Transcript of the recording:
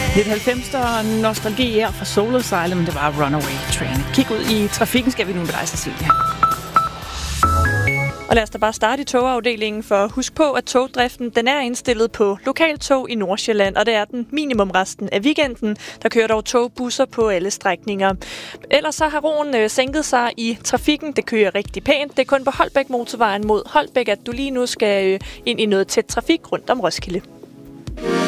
Lidt 90'er nostalgi her fra Soul Asylum, det var Runaway Train. Kig ud i trafikken, skal vi nu med dig, Cecilia. Og lad os da bare starte i togafdelingen, for husk på, at togdriften den er indstillet på lokaltog i Nordsjælland, og det er den minimum resten af weekenden. Der kører dog togbusser på alle strækninger. Ellers så har roen sænket sig i trafikken. Det kører rigtig pænt. Det er kun på Holbæk motorvejen mod Holbæk, at du lige nu skal ind i noget tæt trafik rundt om Roskilde.